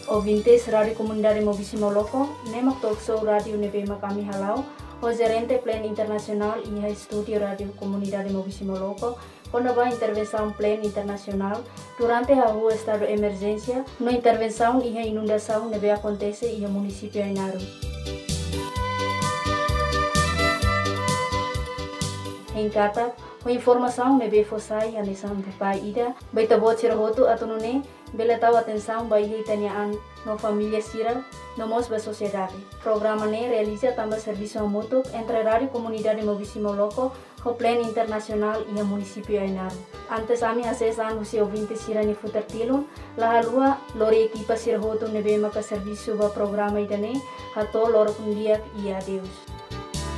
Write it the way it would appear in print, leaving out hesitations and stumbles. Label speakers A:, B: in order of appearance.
A: ouvintes Rádio Comunidade Mobisi Moloko, nemak talk show Rádio Nebema kami halau, o gerente Plan Internacional e Estúdio Rádio Comunidade Mobisi Moloko, quando vai intervenção Plan Internacional, durante a rua estado de emergência, no intervenção e a inundação neve acontece e o município Ainaru. Em Kata, a informação neve fossai a nesang pai ida, baita bot sirahotu atunune, bela tahu atenção bayi tanyaan no família sira, no mos ba sociedade. Programa ne realiza também serviço mútuo entre Rádio Comunidade Mobisi Moloko, o Plan Internacional e o município Ainaru. Antes ami acesan usi ouvinte sira ni futertilon, la halua lori equipa sirahotu neve maka serviço ba programa idane, hato loro kundiak e adeus.